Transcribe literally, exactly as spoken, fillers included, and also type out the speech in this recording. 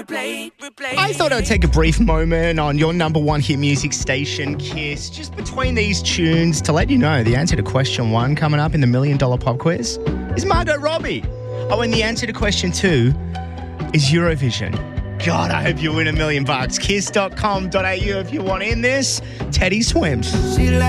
replay, replay. I thought I'd take a brief moment on your number one hit music station, Kiss, just between these tunes to let you know the answer to question one coming up in the Million Dollar Pop Quiz is Margot Robbie. Oh, and the answer to question two is Eurovision. God, I hope you win a million bucks. kiss dot com dot a u if you want in this. Teddy Swims. She